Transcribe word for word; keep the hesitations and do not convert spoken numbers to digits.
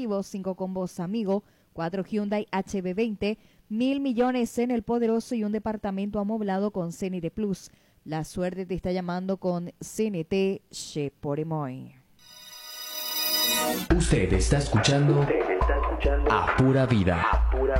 deportivos, cinco combos Amigo, cuatro Hyundai H B veinte, mil millones en el Poderoso y un departamento amoblado con C N T Plus. La suerte te está llamando con C N T Cheporemoy. Usted está escuchando, Usted está escuchando A Pura Vida. A Pura